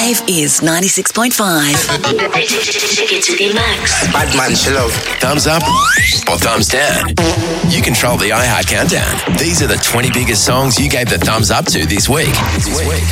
Wave is 96.5. It's with the Max. Bad man, she love. Thumbs up or thumbs down? You control the iHeart Countdown. These are the 20 biggest songs you gave the thumbs up to this week.